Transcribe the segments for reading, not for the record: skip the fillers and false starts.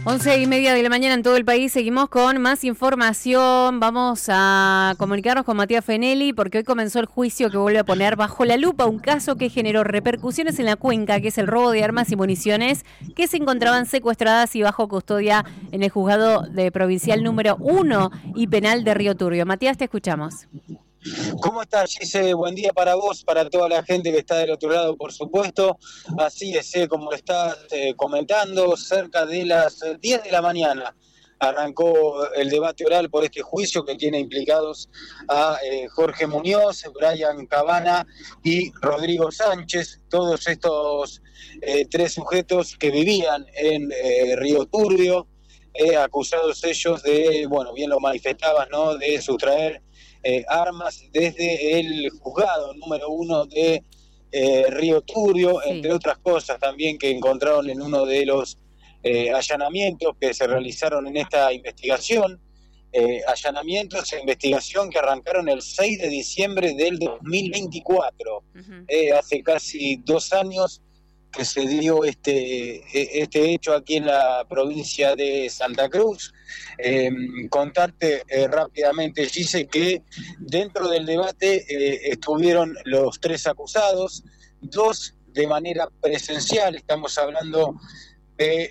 11:30 de la mañana en todo el país. Seguimos con más información. Vamos a comunicarnos con Matías Fenelli porque hoy comenzó el juicio que vuelve a poner bajo la lupa un caso que generó repercusiones en la cuenca, que es el robo de armas y municiones que se encontraban secuestradas y bajo custodia en el juzgado de provincial número 1 y penal de Río Turbio. Matías, te escuchamos. ¿Cómo estás, Gise? Buen día para vos, para toda la gente que está del otro lado, por supuesto. Así es, como estás comentando, cerca de las 10 de la mañana arrancó el debate oral por este juicio que tiene implicados a Jorge Muñoz, Brian Cabana y Rodrigo Sánchez, todos estos tres sujetos que vivían en Río Turbio, acusados ellos de, bueno, bien lo manifestabas, ¿no?, de sustraer armas desde el juzgado número 1 de Río Turbio, sí, entre otras cosas también que encontraron en uno de los allanamientos que se realizaron en esta investigación, allanamientos e investigación que arrancaron el 6 de diciembre del 2024, hace casi 2 años que se dio este hecho aquí en la provincia de Santa Cruz. Contarte rápidamente, Gise, que dentro del debate estuvieron los 3 acusados, 2 de manera presencial, estamos hablando de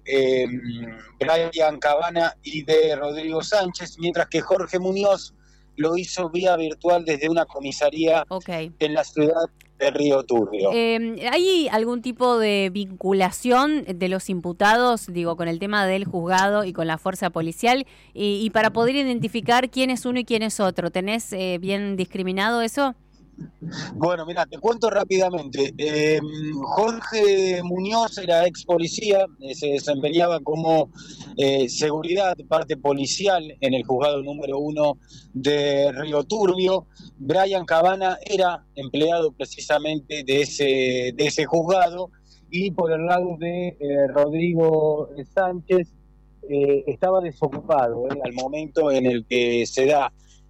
Brian Cabana y de Rodrigo Sánchez, mientras que Jorge Muñoz lo hizo vía virtual desde una comisaría en la ciudad de Río Turbio. ¿Hay algún tipo de vinculación de los imputados, digo, con el tema del juzgado y con la fuerza policial? Y para poder identificar quién es uno y quién es otro, ¿tenés bien discriminado eso? Bueno, mira, te cuento rápidamente. Jorge Muñoz era ex policía, se desempeñaba como seguridad, parte policial en el juzgado número 1 de Río Turbio. Brian Cabana era empleado precisamente de ese juzgado, y por el lado de Rodrigo Sánchez estaba desocupado al momento en el que se da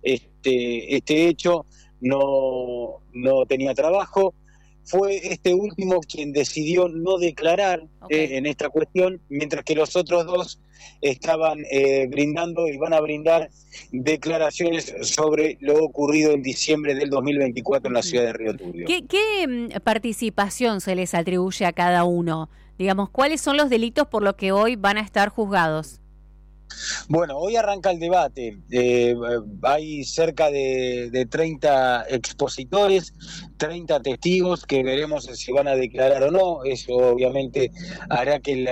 este hecho. No tenía trabajo. Fue este último quien decidió no declarar en esta cuestión, mientras que los otros 2 estaban brindando y van a brindar declaraciones sobre lo ocurrido en diciembre del 2024 en la ciudad de Río Turbio. ¿Qué participación se les atribuye a cada uno? Digamos, ¿cuáles son los delitos por los que hoy van a estar juzgados? Bueno, hoy arranca el debate. Hay cerca de 30 expositores, 30 testigos que veremos si van a declarar o no. Eso obviamente hará que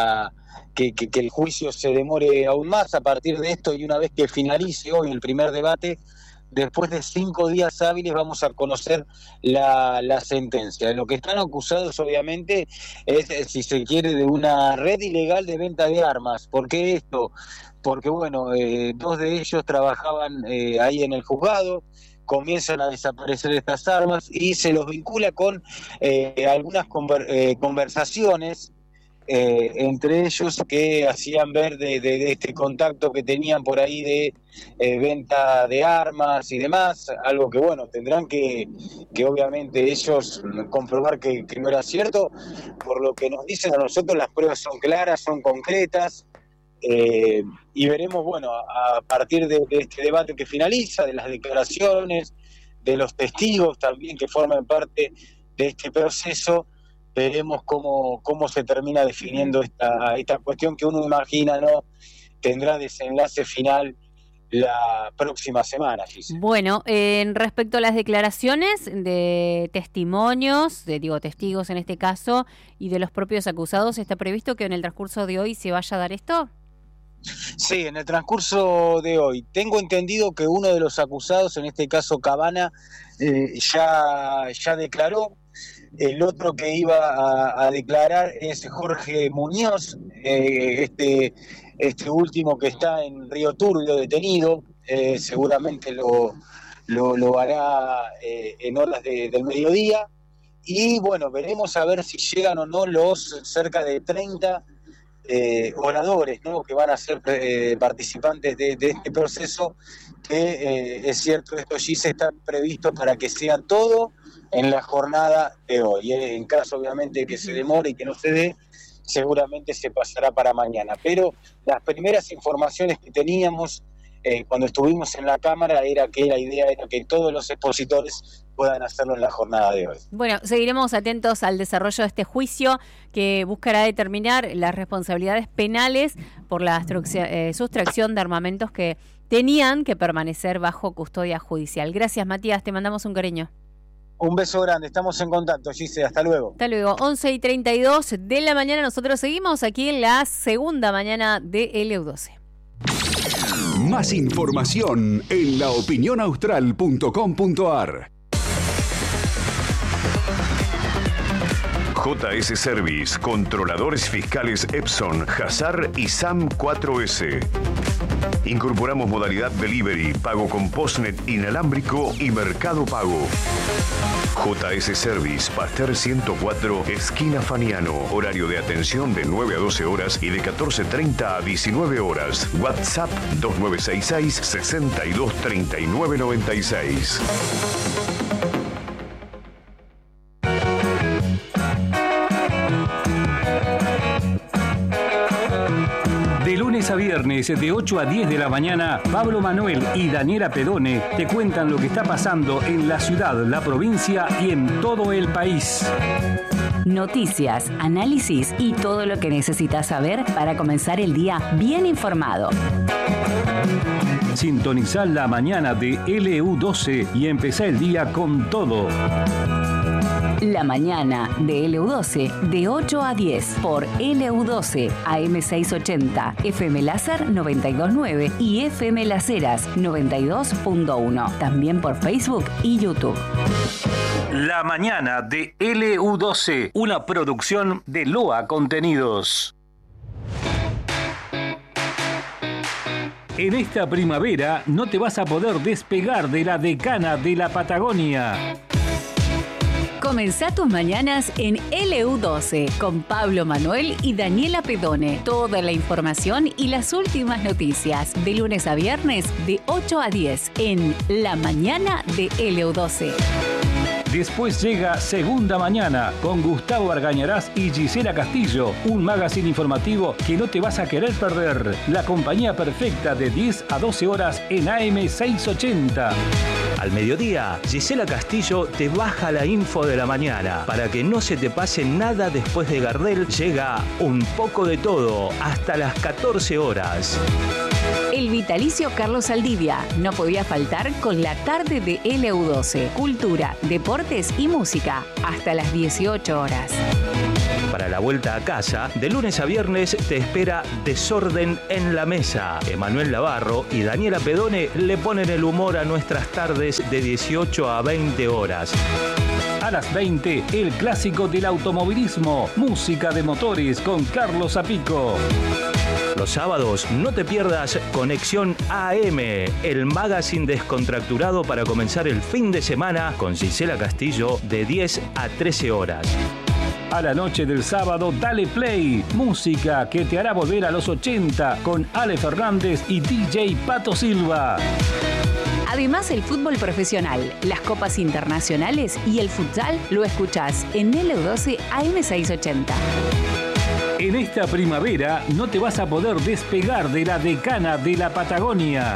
el juicio se demore aún más a partir de esto, y una vez que finalice hoy el primer debate, después de 5 días hábiles vamos a conocer la sentencia. De lo que están acusados, obviamente, es, si se quiere, de una red ilegal de venta de armas. ¿Por qué esto? Porque, bueno, 2 de ellos trabajaban ahí en el juzgado, comienzan a desaparecer estas armas y se los vincula con algunas conversaciones entre ellos que hacían ver de este contacto que tenían por ahí de venta de armas y demás, algo que, bueno, tendrán que obviamente ellos comprobar que no era cierto. Por lo que nos dicen a nosotros, las pruebas son claras, son concretas, y veremos, bueno, a partir de este debate que finaliza, de las declaraciones, de los testigos también que forman parte de este proceso, veremos cómo se termina definiendo esta cuestión que uno imagina, ¿no?, tendrá desenlace final la próxima semana. Giselle. Bueno, respecto a las declaraciones de testimonios, testigos en este caso, y de los propios acusados, ¿está previsto que en el transcurso de hoy se vaya a dar esto? Sí, en el transcurso de hoy. Tengo entendido que uno de los acusados, en este caso Cabana, ya declaró. El otro que iba a declarar es Jorge Muñoz, este último que está en Río Turbio detenido. Seguramente lo hará en horas del mediodía. Y bueno, veremos a ver si llegan o no los cerca de 30 oradores, ¿no?, que van a ser participantes de este proceso, que es cierto, esto sí se está previsto para que sea todo en la jornada de hoy. En caso obviamente que se demore y que no se dé, seguramente se pasará para mañana. Pero las primeras informaciones que teníamos cuando estuvimos en la Cámara era que la idea era que todos los expositores puedan hacerlo en la jornada de hoy. Bueno, seguiremos atentos al desarrollo de este juicio que buscará determinar las responsabilidades penales por la sustracción de armamentos que tenían que permanecer bajo custodia judicial. Gracias, Matías, te mandamos un cariño. Un beso grande, estamos en contacto, Gise, hasta luego. Hasta luego, 11:32 de la mañana, nosotros seguimos aquí en la segunda mañana de LU12. Más información en laopinionaustral.com.ar. JS Service, controladores fiscales Epson, Hazar y SAM 4S. Incorporamos modalidad delivery, pago con postnet inalámbrico y mercado pago. JS Service, Pasteur 104, esquina Faniano. Horario de atención de 9 a 12 horas y de 14:30 a 19 horas. WhatsApp 2966 62 39 96. De lunes a viernes, de 8 a 10 de la mañana, Pablo Manuel y Daniela Pedone te cuentan lo que está pasando en la ciudad, la provincia y en todo el país. Noticias, análisis y todo lo que necesitas saber para comenzar el día bien informado. Sintonizá la mañana de LU12 y empezá el día con todo. La mañana de LU12 de 8 a 10 por LU12 AM680, FM Láser 92.9 y FM Las Heras 92.1. También por Facebook y YouTube. La mañana de LU12, una producción de Loa Contenidos. En esta primavera no te vas a poder despegar de la decana de la Patagonia. Comenzá tus mañanas en LU12 con Pablo Manuel y Daniela Pedone. Toda la información y las últimas noticias de lunes a viernes de 8 a 10 en La Mañana de LU12. Después llega Segunda Mañana con Gustavo Argañarás y Gisela Castillo, un magazine informativo que no te vas a querer perder. La compañía perfecta de 10 a 12 horas en AM680. Al mediodía, Gisela Castillo te baja la info de la mañana. Para que no se te pase nada después de Gardel, llega Un poco de todo hasta las 14 horas. El vitalicio Carlos Saldivia no podía faltar con la tarde de LU12. Cultura, deportes y música hasta las 18 horas. Para la vuelta a casa, de lunes a viernes te espera Desorden en la Mesa. Emanuel Navarro y Daniela Pedone le ponen el humor a nuestras tardes de 18 a 20 horas. A las 20, el clásico del automovilismo, música de motores con Carlos Apico. Los sábados no te pierdas Conexión AM, el magazine descontracturado para comenzar el fin de semana con Gisela Castillo de 10 a 13 horas. A la noche del sábado, dale play, música que te hará volver a los 80 con Ale Fernández y DJ Pato Silva. Además, el fútbol profesional, las copas internacionales y el futsal lo escuchás en LU12 AM680. En esta primavera no te vas a poder despegar de la decana de la Patagonia.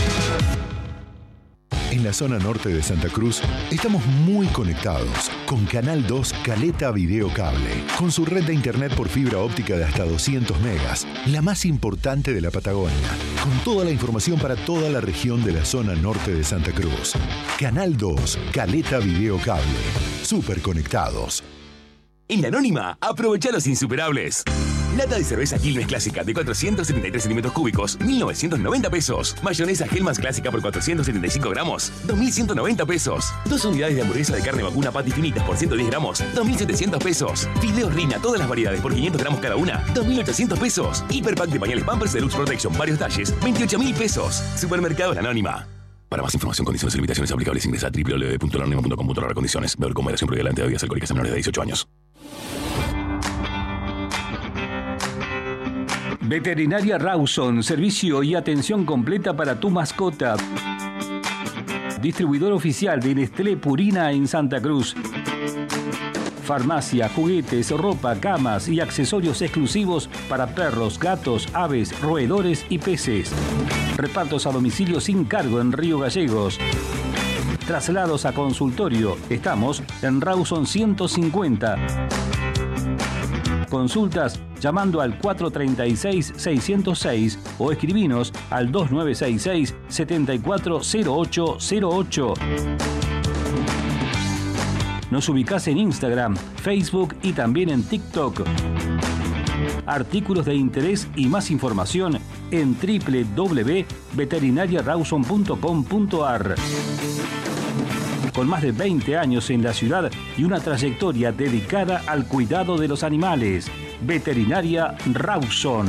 En la zona norte de Santa Cruz estamos muy conectados con Canal 2 Caleta Video Cable, con su red de internet por fibra óptica de hasta 200 megas, la más importante de la Patagonia, con toda la información para toda la región de la zona norte de Santa Cruz. Canal 2 Caleta Video Cable, súper conectados. En La Anónima, aprovecha los insuperables. Lata de cerveza Quilmes Clásica de 473 centímetros cúbicos, 1.990 pesos. Mayonesa Hellmann's Clásica por 475 gramos, 2.190 pesos. 2 unidades de hamburguesa de carne vacuna Patty finitas por 110 gramos, 2.700 pesos. Fideos Rina, todas las variedades por 500 gramos cada una, 2.800 pesos. Hiperpack de pañales Pampers Deluxe Protection, varios talles, 28.000 pesos. Supermercados La Anónima. Para más información, condiciones y limitaciones aplicables, ingresa a www.lanonima.com.ar. Condiciones. Beber con moderación, prohibida la venta de bebidas alcohólicas a menores de 18 años. Veterinaria Rawson, servicio y atención completa para tu mascota. Distribuidor oficial de Nestlé Purina en Santa Cruz. Farmacia, juguetes, ropa, camas y accesorios exclusivos para perros, gatos, aves, roedores y peces. Repartos a domicilio sin cargo en Río Gallegos. Traslados a consultorio. Estamos en Rawson 150. Consultas llamando al 436-606 o escribinos al 2966-740808. Nos ubicás en Instagram, Facebook y también en TikTok. Artículos de interés y más información en www.veterinariarawson.com.ar. Con más de 20 años en la ciudad y una trayectoria dedicada al cuidado de los animales. Veterinaria Rawson.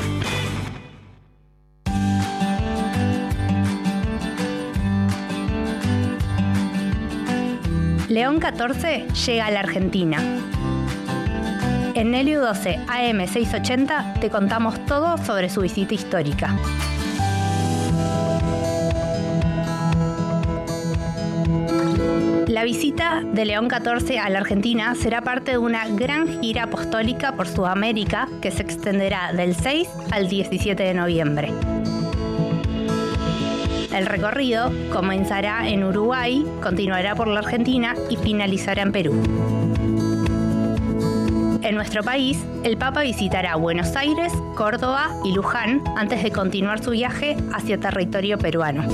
León 14 llega a la Argentina. En LU12 AM 680 te contamos todo sobre su visita histórica. La visita de León 14 a la Argentina será parte de una gran gira apostólica por Sudamérica que se extenderá del 6 al 17 de noviembre. El recorrido comenzará en Uruguay, continuará por la Argentina y finalizará en Perú. En nuestro país, el Papa visitará Buenos Aires, Córdoba y Luján antes de continuar su viaje hacia territorio peruano.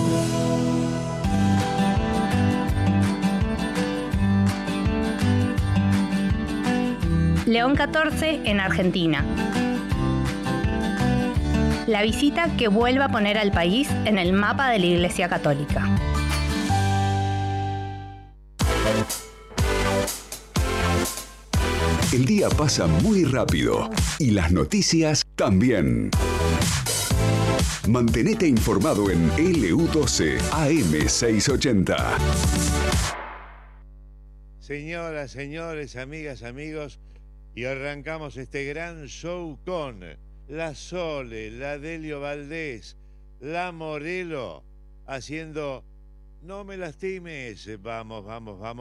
León 14 en Argentina. La visita que vuelve a poner al país en el mapa de la Iglesia Católica. El día pasa muy rápido y las noticias también. Mantenete informado en LU12 AM 680. Señoras, señores, amigas, amigos, y arrancamos este gran show con la Sole, la Delio Valdés, la Morelo, haciendo No me lastimes. Vamos, vamos, vamos.